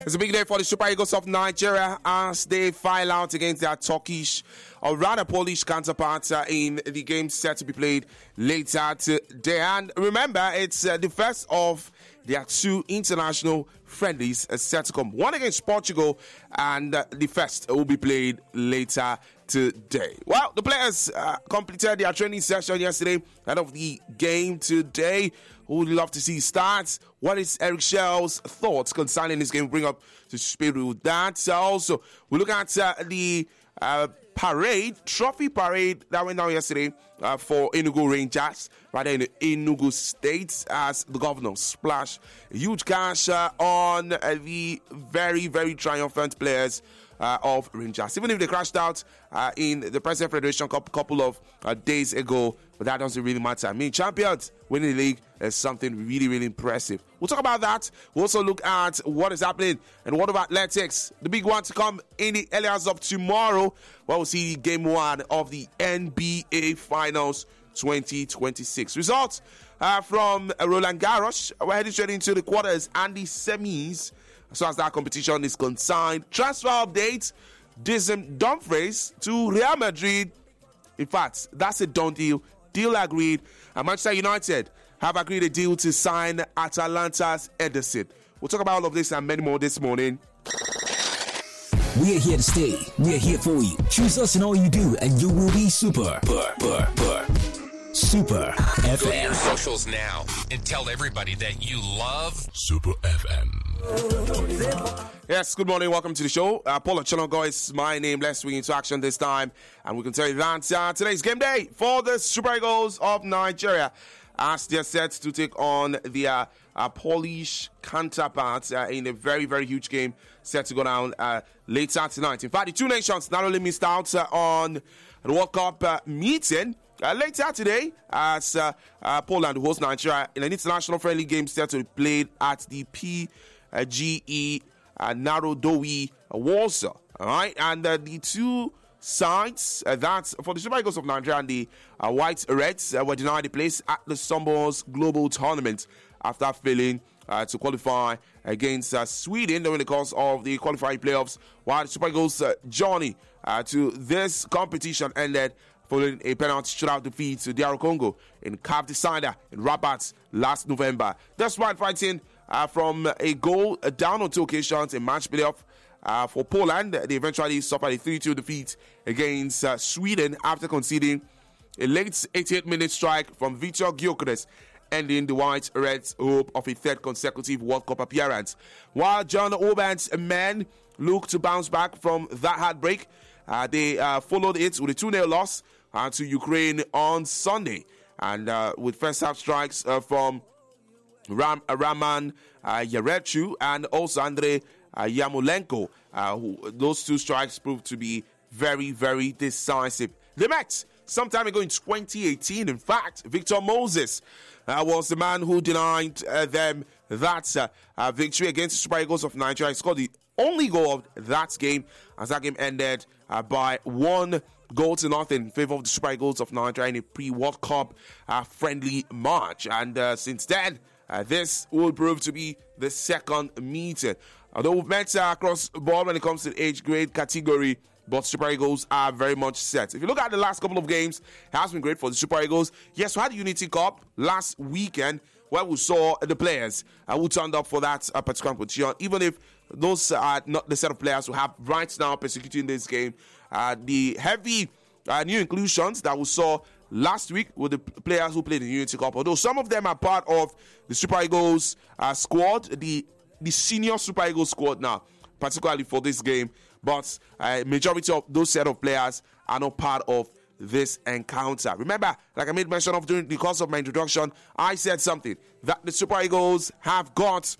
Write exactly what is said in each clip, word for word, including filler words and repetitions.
It's a big day for the Super Eagles of Nigeria as they file out against their Turkish, or rather Polish counterparts uh, in the game set to be played later today. And remember, it's uh, the first of their two international friendlies uh, set to come. One against Portugal, and uh, the first will be played later today. Well, the players uh, completed their training session yesterday ahead of the game today. Who would love to see start? What is Eric Shell's thoughts concerning this game? Bring up to speed with that. Uh, also, we look at uh, the uh, parade, trophy parade that went down yesterday uh, for Enugu Rangers, right in Enugu State, as the governor splashed huge cash uh, on uh, the very, very triumphant players Uh, of Rangers. Even if they crashed out uh, in the President Federation Cup a couple of uh, days ago, but that doesn't really matter. I mean, champions winning the league is something really, really impressive. We'll talk about that. We'll also look at what is happening and what about athletics. The big one to come in the early hours of tomorrow, where we'll see game one of the N B A Finals twenty twenty-six. Results uh, from uh, Roland Garros. We're heading straight into the quarters and the semis. As far as that competition is concerned, transfer updates, Dism Dumfries to Real Madrid. In fact, that's a done deal. Deal agreed. And Manchester United have agreed a deal to sign Atalanta's Ederson. We'll talk about all of this and many more this morning. We're here to stay. We're here for you. Choose us in all you do, and you will be super. Burr, burr, burr. Super F M. Go to your socials now and tell everybody that you love Super F M. Yes, good morning. Welcome to the show. Uh, Paul Ochologo is my name. Let's swing into action this time. And we can tell you that uh, today's game day for the Super Eagles of Nigeria, as they're set to take on their uh, Polish counterparts uh, in a very, very huge game set to go down uh, later tonight. In fact, the two nations not only missed out uh, on the World Cup uh, meeting, Uh, later today, as uh, uh, Poland hosts Nigeria in an international friendly game set to be played at the P G E uh, Narodowy Warsaw. All right, and uh, the two sides, uh, that's for the Super Eagles of Nigeria and the uh, White Reds, uh, were denied a place at the Summers Global Tournament after failing uh, to qualify against uh, Sweden during the course of the qualifying playoffs, while the Super Eagles' uh, journey uh, to this competition ended following a penalty shootout defeat to D R Congo in Cap Decider in Rabat last November. Despite fighting uh, from a goal uh, down on two occasions in match playoff uh, for Poland, they eventually suffered a three two defeat against uh, Sweden after conceding a late eighty-eight minute strike from Vitor Gyökeres, ending the White Reds' hope of a third consecutive World Cup appearance. While John Oban's men look to bounce back from that heartbreak, uh, they uh, followed it with a two nil loss uh, to Ukraine on Sunday. And uh, with first half strikes uh, from Ram, uh, Raman uh, Yarechu and also Andrei uh, Yamolenko, uh, who, those two strikes proved to be very, very decisive. They met some time ago in twenty eighteen. In fact, Victor Moses uh, was the man who denied uh, them that uh, uh, victory against the Super Eagles of Nigeria. He scored the only goal of that game, as that game ended uh, by one goal to nothing in favor of the Super Eagles of Nigeria in a pre-World Cup uh, friendly match. And uh, since then, uh, this will prove to be the second meeting. Although we've met uh, across the board when it comes to the age grade category, but Super Eagles are very much set. If you look at the last couple of games, it has been great for the Super Eagles. Yes, we had the Unity Cup last weekend, where we saw the players uh, who turned up for that uh, particular competition. Even if those are not the set of players who have right now persecuting this game, uh, the heavy uh, new inclusions that we saw last week with the players who played in the Unity Cup, although some of them are part of the Super Eagles uh, squad, the, the senior Super Eagles squad now, particularly for this game, but a uh, majority of those set of players are not part of this encounter. Remember, like I made mention of during the course of my introduction, I said something that the Super Eagles have got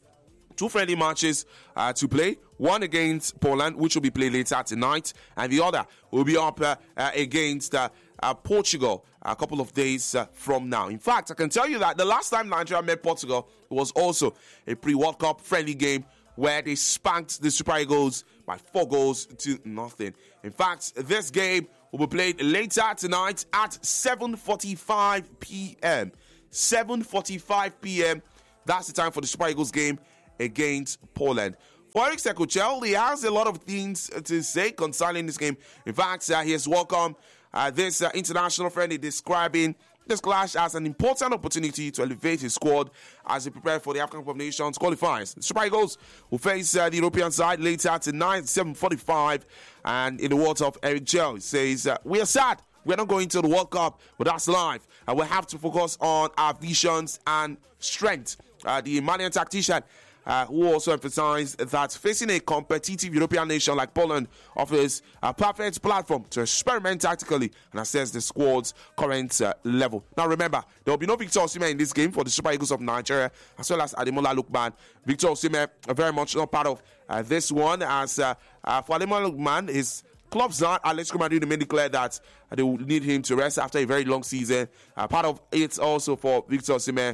two friendly matches uh, to play. One against Poland, which will be played later tonight, and the other will be up uh, uh, against uh, uh, Portugal a couple of days uh, from now. In fact, I can tell you that the last time Nigeria met Portugal, it was also a pre-World Cup friendly game where they spanked the Super Eagles by four goals to nothing. In fact, this game will be played later tonight at seven forty-five p.m. seven forty-five p.m. That's the time for the Super Eagles game against Poland. For Eric Sekuchel, he has a lot of things to say concerning this game. In fact, uh, he has welcomed uh, this uh, international friendly, describing this clash as an important opportunity to elevate his squad as they prepare for the African Cup of Nations qualifiers. The Super Eagles will face uh, the European side later tonight at seven forty-five. And in the words of Eric Gel, he says, uh, we are sad. We're not going to the World Cup, but that's life. And we have to focus on our visions and strength. Uh, the Malian tactician Uh, who also emphasized that facing a competitive European nation like Poland offers a perfect platform to experiment tactically and assess the squad's current uh, level. Now remember, there will be no Victor Osimhen in this game for the Super Eagles of Nigeria, as well as Ademola Lookman. Victor Osimhen uh, very much not part of uh, this one, as uh, uh, for Ademola Lookman, his club's not Atletico Madrid made declare that uh, they will need him to rest after a very long season. Uh, part of it also for Victor Osimhen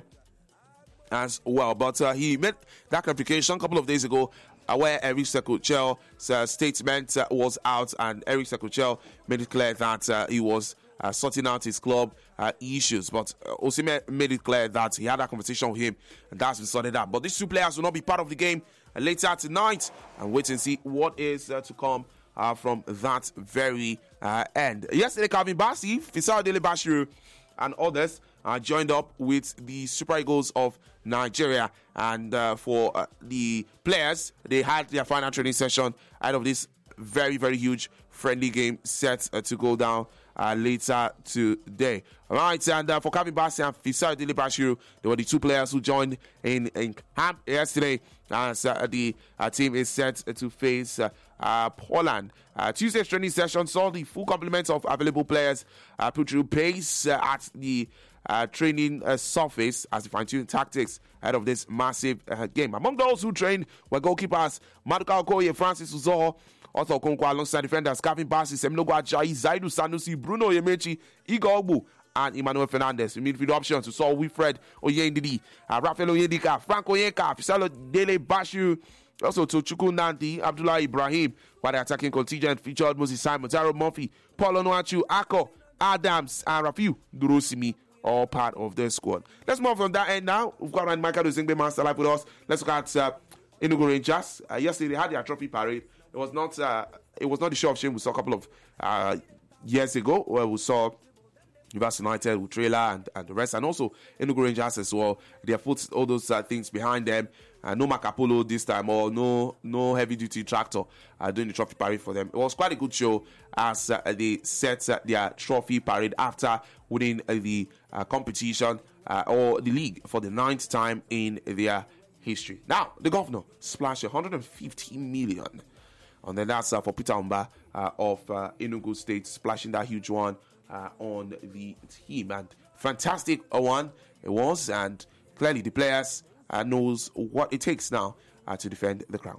as well, but uh, he made that clarification a couple of days ago uh, where Eric Sekuchel's uh, statement uh, was out, and Eric Sekuchel made it clear that uh, he was uh, sorting out his club uh, issues, but uh, Osimhen made it clear that he had a conversation with him and that's been sorted out. But these two players will not be part of the game uh, later tonight, and wait and see what is uh, to come uh, from that very uh, end. Yesterday, Calvin Bassey, Fisao Dele Bashiru, and others uh, joined up with the Super Eagles of Nigeria, and uh, for uh, the players, they had their final training session out of this very, very huge friendly game set uh, to go down uh, later today. All right, and uh, for Calvin Bassey and Fisao Dele Bashiru, they were the two players who joined in, in camp yesterday, as uh, the uh, team is set to face uh, uh, Poland. Uh, Tuesday's training session saw the full complement of available players uh, put through pace uh, at the Uh, training uh, surface as they fine-tune tactics ahead of this massive uh, game. Among those who trained were goalkeepers Maduka Okoye, Francis Uzoho, Otto Okonkwo, alongside defenders Calvin Bassey, Semilogo Ajayi, Zaidu Sanusi, Bruno Yemechi, Igor Ogbu, and Emmanuel Fernandez. In midfield options, we saw Wilfred Oyendidi, uh, Rafael Oyedika, Frank Oyenka, Fisalo Dele Bashiru, also Tochukwu Nandi, Abdullah Ibrahim, while the attacking contingent featured Moses Simon, Taro Murphy, Paul Onuachu, Ako, Adams, and Rafiu Durosimi, all part of the squad. Let's move on that end now. We've got Michael Dozingbe Master live with us. Let's look at uh, Enugu Rangers. Uh, yesterday they had their trophy parade. It was not uh, it was not the show of shame we saw a couple of uh, years ago, where we saw University United with trailer and, and the rest, and also Enugu Rangers as well. They have put all those uh, things behind them. Uh, no Macapolo this time, or no no heavy duty tractor uh, doing the trophy parade for them. It was quite a good show as uh, they set uh, their trophy parade after winning uh, the uh, competition uh, or the league for the ninth time in their history. Now, the governor splashed one hundred fifty million, and then that's uh, for Peter Umba uh, of uh, Enugu State, splashing that huge one uh, on the team. And fantastic one it was, and clearly the players Uh, knows what it takes now uh, to defend the crown.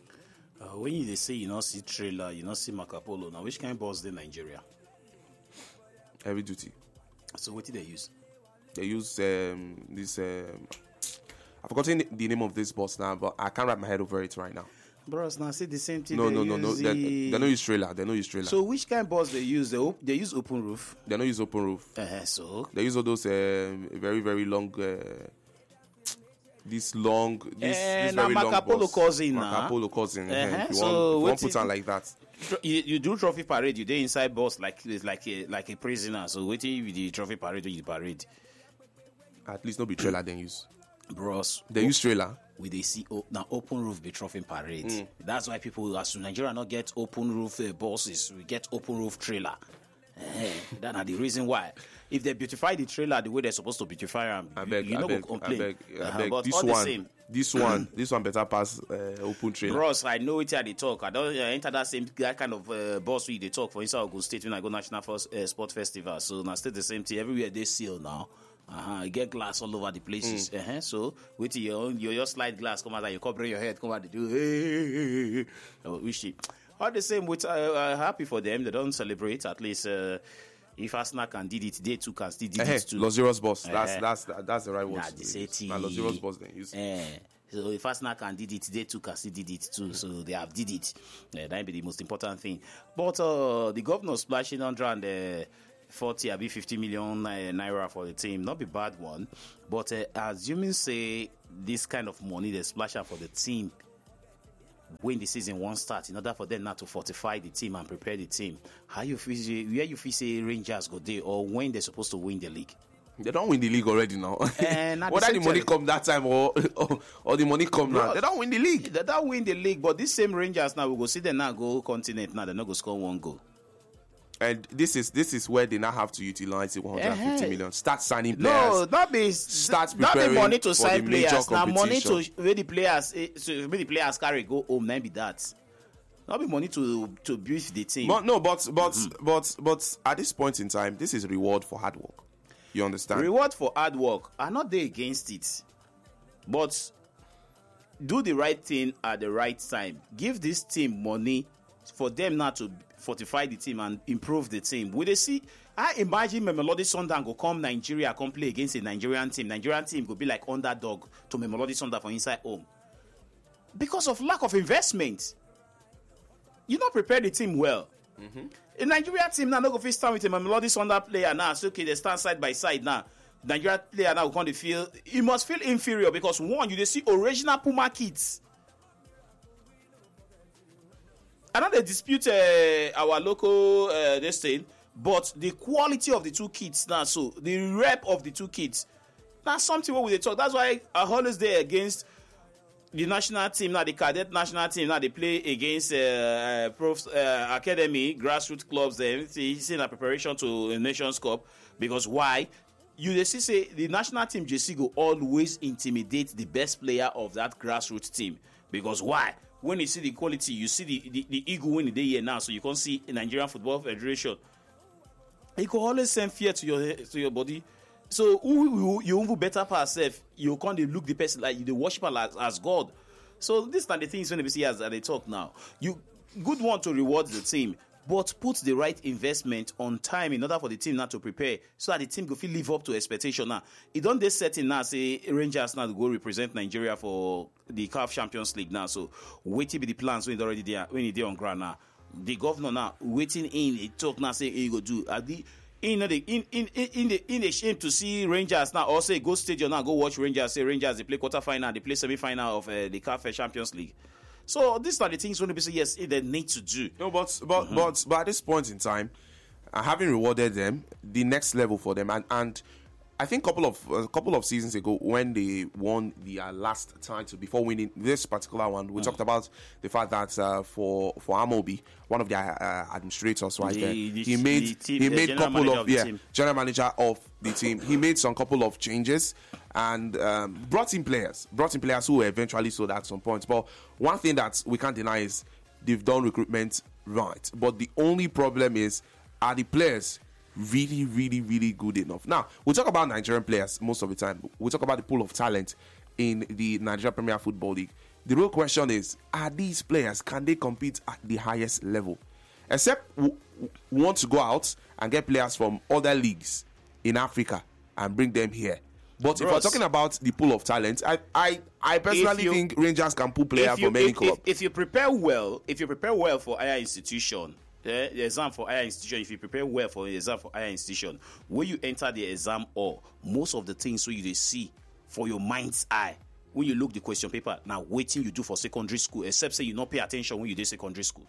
Uh, when you they say you not see trailer, you not see Macapolo, now which kind of boss in Nigeria? Heavy duty. So what did they use? They use um, this. Um, I've forgotten the name of this boss now, but I can't wrap my head over it right now. Bros, now see the same thing. No, they no, no, no. use They, the... they don't use trailer. They don't use trailer. So which kind of boss they use? They op- they use open roof. They don't use open roof. Uh-huh, so they use all those um, very very long. Uh, This long, this, eh, this now very long Macapolo boss. cousin, Macapolo cousin. Uh-huh. Uh-huh. If you So want, if you want what put on like that. You, you do trophy parade, you dey inside boss like like a like a prisoner. So wait till the trophy parade, you parade. At least no be trailer then use. Bros, they use trailer. We they see oh, now open roof be trophy parade. Mm. That's why people as Nigeria not get open roof uh, bosses. We get open roof trailer. Eh, that's not the reason why. If they beautify the trailer the way they're supposed to beautify them, I beg, you know, go complain. I beg, I uh-huh, beg. but This all one, the same. this one, this one better pass uh, open trailer. Bros, I know it here they talk. I don't uh, enter that same that kind of uh, boss we they talk for inside Ogun State when I go National First, uh, Sport Festival. So now still the same thing everywhere they seal now. Uh-huh. You get glass all over the places. Mm. Uh-huh. So wait till your own, your, your slide glass come out and you cover your head, come out and do hey, hey, hey. Oh, wish it. All the same, with uh, uh, happy for them. They don't celebrate at least. Uh, If Arsenal can did it, they too can still did uh-huh. it too. Los Zeros boss. That's uh-huh. that's that's the right word. Nah, the city. Nah, Los Zeros boss then use. Uh, so if Arsenal can did it, they too can still did it too. So they have did it. Uh, that be the most important thing. But uh, the governor splashing one hundred forty, I be fifty million naira for the team. Not be bad one. But uh, assuming say this kind of money they splash out for the team, when the season won't start, in order for them not to fortify the team and prepare the team, how you feel, where you feel say Rangers go there, or when they're supposed to win the league? They don't win the league already now. And whether the, the money come that time or, or or the money come Bro, now, they don't win the league. They don't win the league, but this same Rangers now, we go see them now go continent now, they're not going to score one goal. And this is this is where they now have to utilize the one hundred fifty uh-huh. million. Start signing players. No, not be start not preparing be money to for sign the major players. Now money competition. to where the players eh, so where the players carry go home. Maybe that. Not be money to to build the team. But no, but but Mm-hmm. but but at this point in time, this is reward for hard work. You understand? Reward for hard work. I'm not there against it, but do the right thing at the right time. Give this team money for them now to fortify the team and improve the team. Will they see? I imagine Mamelodi Sundowns go come Nigeria, come play against a Nigerian team. Nigerian team go be like underdog to Mamelodi Sundowns for inside home because of lack of investment. You not prepare the team well. Mm-hmm. A Nigerian team now no go fit stand with a Mamelodi Sundowns player now. So okay, they stand side by side now. Nigerian player now going to feel he must feel inferior because one, you they see original Puma kids. I know they dispute uh, our local uh, this thing, but the quality of the two kids now, so the rep of the two kids, that's something what we talk. That's why I always there against the national team now, the cadet national team now they play against uh, uh, prof, uh, academy, grassroots clubs. They see in a preparation to a Nations Cup because why? You they see say the national team J C go always intimidate the best player of that grassroots team because why? When you see the quality, you see the, the, the ego when they here now, so you can't see the Nigerian Football Federation. It can always send fear to your to your body. So who you you better pass self, you can't look the person like you worship as, as God. So this are the things when we see as they talk now. You good one to reward the team, but put the right investment on time in order for the team now to prepare so that the team go feel live up to expectation now. It don't they set in now say Rangers now to go represent Nigeria for the C A F Champions League now. So waiting be the plans when it already there when it there on ground now. The governor now waiting in he talk now say he go do are the in the in in in the in the shame to see Rangers now or say go stadium now go watch Rangers say Rangers they play quarter final they play semi final of uh, the C A F Champions League. So these are the things when they say yes they need to do. No, but but mm-hmm. but but at this point in time, uh, having rewarded them, the next level for them, and and I think couple of a couple of seasons ago when they won the uh, last title before winning this particular one, we mm. talked about the fact that uh, for for Amobi, one of their uh, administrators right the, there, the, he made the team, he the made couple of, of yeah team. general manager of the team. He made some couple of changes and um, brought in players, brought in players who were eventually sold at some point. But one thing that we can't deny is they've done recruitment right. But the only problem is are the players really, really, really good enough. Now, we talk about Nigerian players most of the time. We talk about the pool of talent in the Nigeria Premier Football League. The real question is, are these players, can they compete at the highest level? Except we want to go out and get players from other leagues in Africa and bring them here. But Bros, if we're talking about the pool of talent, I I, I personally you, think Rangers can pull players from any if, club. If, if you prepare well, if you prepare well for higher institution, the, the exam for higher institution, if you prepare well for the exam for higher institution, when you enter the exam hall, most of the things where you see for your mind's eye, when you look the question paper, now waiting you do for secondary school, except say you not pay attention when you do secondary school.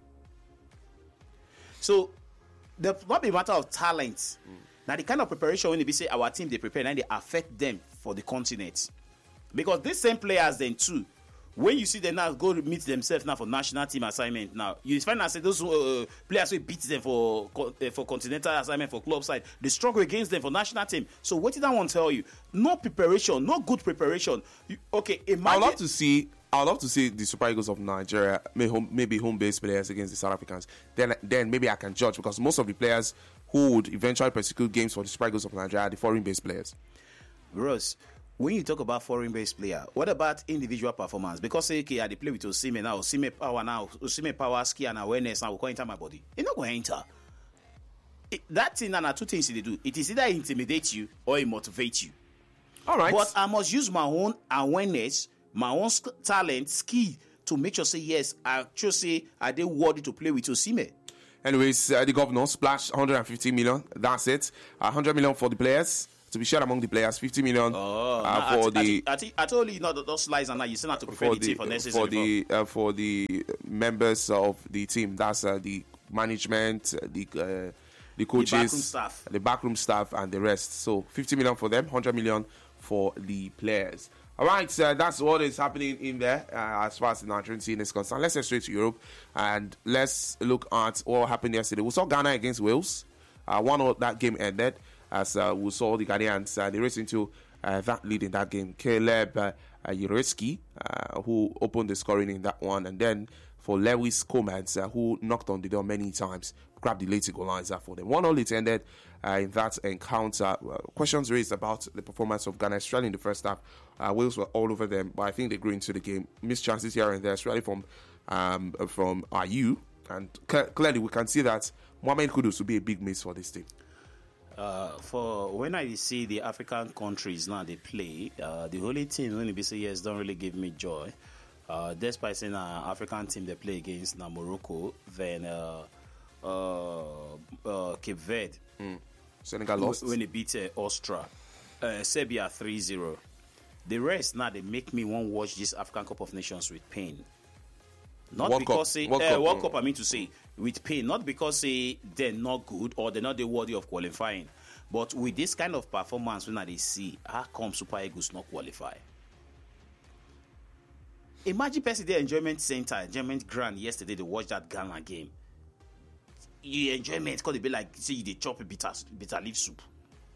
So, the not be a matter of talent. Mm. Now, the kind of preparation when they say our team they prepare, and they affect them for the continent. Because these same players then too, when you see them now go meet themselves now for national team assignment now, you find out say those uh, players who beat them for uh, for continental assignment for club side, they struggle against them for national team. So what did I want to tell you? No preparation, no good preparation. You, okay, imagine. I'd love to see. I'd love to see the Super Eagles of Nigeria, maybe home, maybe home-based players against the South Africans. Then, then maybe I can judge because most of the players who would eventually prosecute games for the Super Eagles of Nigeria are the foreign-based players. Ross, when you talk about foreign-based player, what about individual performance? Because say, okay, I play with Osimhen now, Osimhen power now, Osimhen power, skill and awareness now will go enter my body. It's not going to enter. It, that thing and two things they do. It is either intimidate you or it motivate you. All right. But I must use my own awareness, my own talent, skill to make sure say yes, I just say I did worthy to play with Osimhen. Anyways, uh, the governor splashed one hundred fifty million. That's it. Uh, one hundred million for the players, to be shared among the players. fifty million Oh, uh, nah, for I, the. I, I, I told you, not those slides and now you still have to prepare for the team for the next for season. the uh, for the members of the team. That's uh, the management, uh, the uh, the coaches, backroom staff. the backroom staff, and the rest. So fifty million for them, one hundred million for the players. All right, so that's what is happening in there uh, as far as the Nigerian scene is concerned. Let's head straight to Europe and let's look at what happened yesterday. We saw Ghana against Wales. Uh, one of that game ended as uh, we saw the Ghanaians uh, they raced into uh, that lead in that game. Caleb uh, uh, Yureski, uh, who opened the scoring in that one, and then for Lewis Comans, uh, who knocked on the door many times, grabbed the late equalizer for them. One all it ended uh, in that encounter. Uh, questions raised about the performance of Ghana, especially in the first half. Uh, Wales were all over them, but I think they grew into the game. Missed chances here and there, especially from um, from Ayew, and cl- clearly we can see that Mohamed Kudus will be a big miss for this team. Uh, for when I see the African countries now they play, uh, the only team when they say yes don't really give me joy. Uh, despite saying uh, African team they play against now Morocco, then uh, uh, uh, Cape Verde. Mm. Senegal lost when they beat uh, Austria, uh, Serbia three zero. The rest now they make me want to watch this African Cup of Nations with pain. Not World because Cup. say World uh, Cup, World mm. Cup I mean to say with pain, not because say they're not good or they're not the worthy of qualifying, but with this kind of performance when they see how come Super Eagles not qualify. Imagine person the enjoyment center, enjoyment ground yesterday they watched that Ghana game. You enjoyment because they be like say you they chop a bitter bitter leaf soup.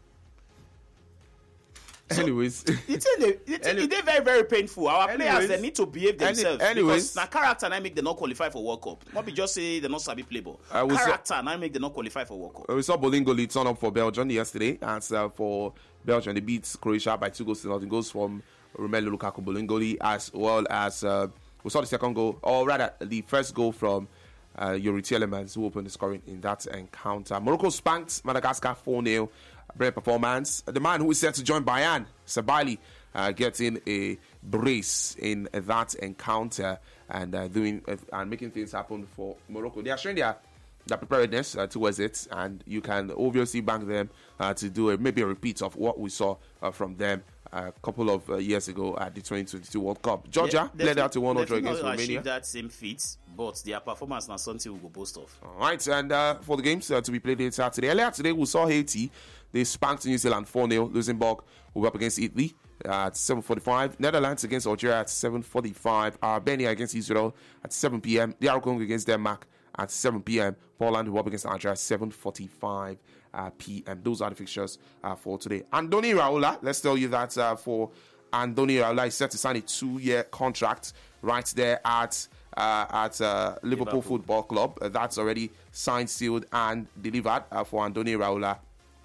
So, anyways, it's it's Any- it's very very painful. Our Anyways, players they need to behave themselves. Any- anyways. because na character na make them not qualify for World Cup. Not be just say they not sabi play ball. I will say- Character na make them not qualify for World Cup. we saw Bolingoli turn up for Belgium yesterday, and uh, for Belgium they beat Croatia by two goals to nothing. Goals from Romelu Lukaku, Bolingoli, as well as uh, we saw the second goal, or rather the first goal from uh, Yuri Tielemans, who opened the scoring in that encounter. Morocco spanked Madagascar four nil. Great performance. The man who is set to join Bayern, Sabali, uh, getting a brace in that encounter and uh, doing uh, and making things happen for Morocco. They are showing their, their preparedness uh, towards it, and you can obviously bank them uh, to do a, maybe a repeat of what we saw uh, from them a couple of uh, years ago at the twenty twenty-two World Cup. Georgia They- led out to one nil they've against not Romania. achieved that same feat, but their performance now something we go boast of. All right, and uh, for the games uh, to be played later today. Earlier today, we saw Haiti. They spanked New Zealand four nil. Luxembourg will be up against Italy at seven forty-five. Netherlands against Algeria at seven forty-five. Albania against Israel at seven p.m. D R Congo against Denmark at seven p.m. Poland will be up against Nigeria at seven forty-five uh, p.m. Those are the fixtures uh, for today. Andoni Raola, let's tell you that uh, for Andoni Raola is set to sign a two-year contract right there at uh, at uh, Liverpool, Liverpool Football Club. Uh, that's already signed, sealed, and delivered uh, for Andoni Raola.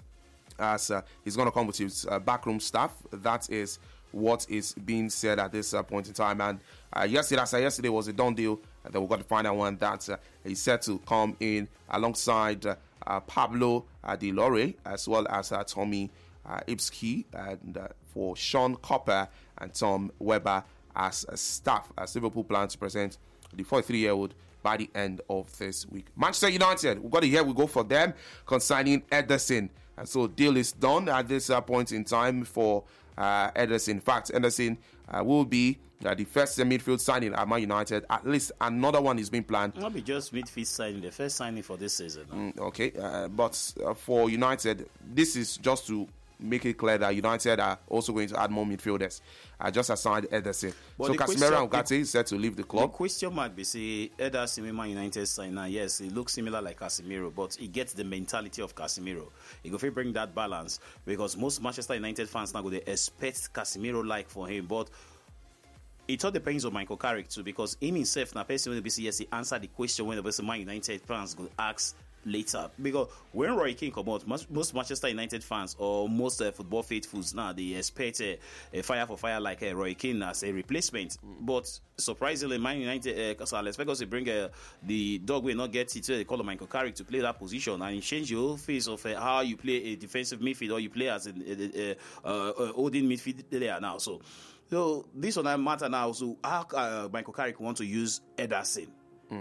As uh, he's going to come with his uh, backroom staff. That is what is being said at this uh, point in time. And uh, yesterday, I said yesterday was a done deal. And then we got the final one that uh, he's set to come in alongside uh, uh, Pablo uh, De Lore, as well as uh, Tommy uh, Ipsky, and uh, for Sean Copper and Tom Weber as a staff. As Liverpool plan to present the forty-three-year-old by the end of this week. Manchester United, we've got to hear we go for them concerning Ederson. And so deal is done at this uh, point in time for uh, Ederson. In fact, Ederson uh, will be uh, the first uh, midfield signing at Man United. At least another one is being planned. Not be just midfield signing, the first signing for this season. No? Mm, okay, uh, but uh, for United, this is just to make it clear that United are also going to add more midfielders, uh, just aside Ederson. But So the Casemiro and question- Ugarte is set to leave the The club. question mark be say Ederson when Man United sign now, yes, it looks similar like Casemiro, but he gets the mentality of Casemiro. He go fit bring that balance because most Manchester United fans now go they expect Casemiro like for him, but it all depends on Michael Carrick too, because him himself now person will be say yes, he answer the question when the person Man United fans go ask later, because when Roy Keane come out, most, most Manchester United fans or most uh, football faithfuls now they expect uh, a fire for fire like uh, Roy Keane as a replacement. Mm. But surprisingly, Man United, uh, so I'll expect us to bring uh, the dog will not get it. Uh, they call him Michael Carrick to play that position and change the whole face of uh, how you play a defensive midfield or you play as an uh, uh, uh, holding midfield player now. So, so this one matter now. So how uh, Michael Carrick want to use Ederson? Mm.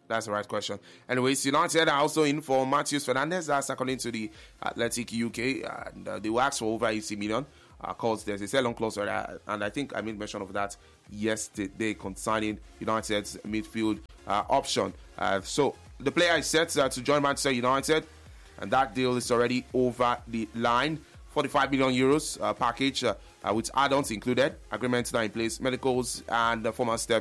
That's the right question. Anyways, United are also in for Matheus Fernandes. That's according to the Athletic U K. And uh, they will ask for over eighty million. Because uh, there's a sell-on clause for that. And I think I made mention of that yesterday concerning United's midfield uh, option. Uh, so the player is set uh, to join Manchester United. And that deal is already over the line. forty-five million euros uh, package uh, uh, with add-ons included. Agreements now in place. Medicals and uh, formal steps